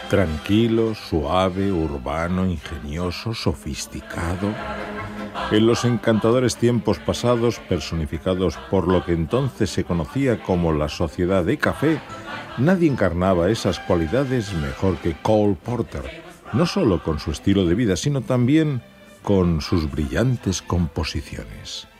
Tranquilo, suave, urbano, ingenioso, sofisticado. En los encantadores tiempos pasados, personificados por lo que entonces se conocía como la Sociedad de Café, nadie encarnaba esas cualidades mejor que Cole Porter, no solo con su estilo de vida, sino también con sus brillantes composiciones.